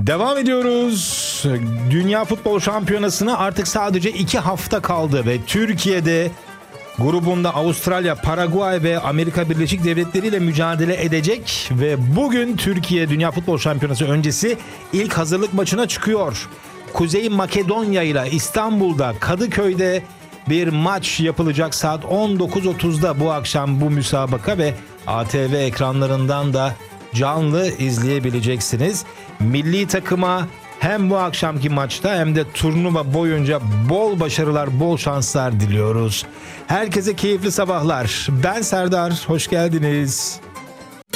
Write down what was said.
Devam ediyoruz. Dünya Futbol Şampiyonası'na artık sadece 2 hafta kaldı ve Türkiye'de grubunda Avustralya, Paraguay ve Amerika Birleşik Devletleri ile mücadele edecek ve bugün Türkiye Dünya Futbol Şampiyonası öncesi ilk hazırlık maçına çıkıyor. Kuzey Makedonya ile İstanbul'da Kadıköy'de bir maç yapılacak saat 19.30'da bu akşam bu müsabaka ve ATV ekranlarından da canlı izleyebileceksiniz. Milli takıma hem bu akşamki maçta hem de turnuva boyunca bol başarılar, bol şanslar diliyoruz. Herkese keyifli sabahlar. Ben Serdar, hoş geldiniz.